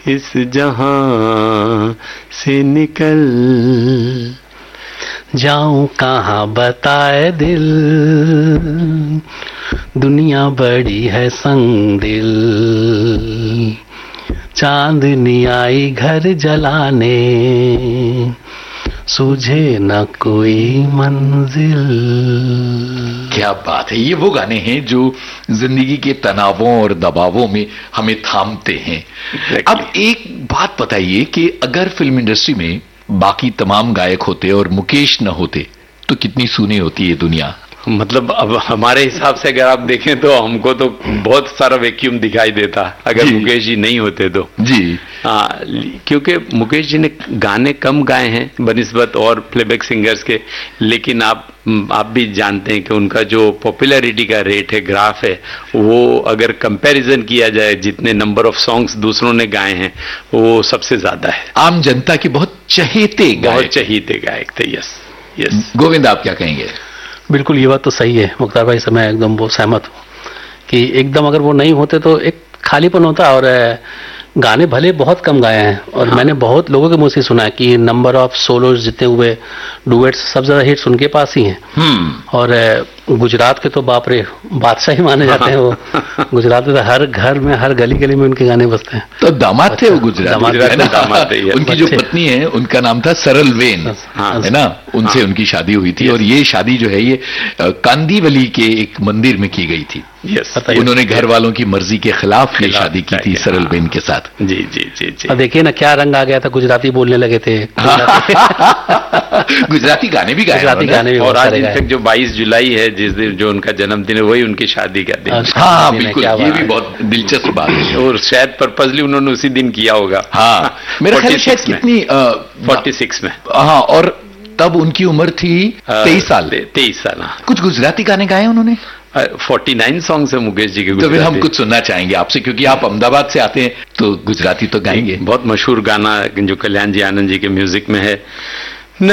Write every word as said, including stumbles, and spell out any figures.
इस जहां से निकल जाऊं कहाँ बताए दिल, दुनिया बड़ी है संग दिल, चांदनी आई घर जलाने, सूझे न कोई मंजिल। क्या बात है, ये वो गाने हैं जो जिंदगी के तनावों और दबावों में हमें थामते हैं। अब एक बात बताइए कि अगर फिल्म इंडस्ट्री में बाकी तमाम गायक होते और मुकेश न होते तो कितनी सूनी होती है दुनिया। मतलब अब हमारे हिसाब से अगर आप देखें तो हमको तो बहुत सारा वैक्यूम दिखाई देता अगर जी। मुकेश जी नहीं होते तो जी हाँ, क्योंकि मुकेश जी ने गाने कम गाए हैं बनिस्बत और प्लेबैक सिंगर्स के, लेकिन आप आप भी जानते हैं कि उनका जो पॉपुलैरिटी का रेट है, ग्राफ है, वो अगर कंपैरिजन किया जाए जितने नंबर ऑफ सॉन्ग्स दूसरों ने गाए हैं वो सबसे ज्यादा है। आम जनता के बहुत चहेते बहुत चहेते गायक थे। यस यस गोविंद, आप क्या कहेंगे? बिल्कुल, ये बात तो सही है मुख्तार भाई से मैं एकदम वो सहमत हूँ कि एकदम अगर वो नहीं होते तो एक खालीपन होता। और गाने भले बहुत कम गाए हैं और हाँ। मैंने बहुत लोगों के मुंह से सुना है कि नंबर ऑफ सोलोज जितने हुए डुएट्स सब ज्यादा हिट्स उनके पास ही हैं। और गुजरात के तो बाप रे बादशाह ही माने जाते हैं वो। गुजरात में तो हर घर में हर गली गली में उनके गाने बजते हैं। तो दामाद थे वो गुजरात में। उनकी जो पत्नी है उनका नाम था सरल वेन, है ना, उनसे उनकी शादी हुई थी। और ये शादी जो है ये कांदीवली के एक मंदिर में की गई थी। यस, उन्होंने घर वालों की मर्जी के खिलाफ ये शादी की थी सरल बेन के साथ। जी जी जी जी। और देखिए ना क्या रंग आ गया था, गुजराती बोलने लगे थे। गुजराती गाने भी गाए, गुजराती गाने भी। और आज इनफैक्ट जो बाईस जुलाई है जिस दिन जो उनका जन्मदिन है वही उनकी शादी का दिन। हाँ बिल्कुल, ये भी बहुत दिलचस्प बात है। और शायद पर्पजली उन्होंने उसी दिन किया होगा। हाँ मेरा ख्याल शायद कितनी फोर्टी सिक्स में। हाँ, और तब उनकी उम्र थी तेईस साल। तेईस साल। कुछ गुजराती गाने गाए उन्होंने? फोर्टी नाइन सॉन्ग्स है मुकेश जी के। तो फिर हम कुछ सुनना चाहेंगे आपसे, क्योंकि आप अहमदाबाद से आते हैं तो गुजराती तो गाएंगे। बहुत मशहूर गाना जो कल्याण जी आनंद जी के म्यूजिक में है,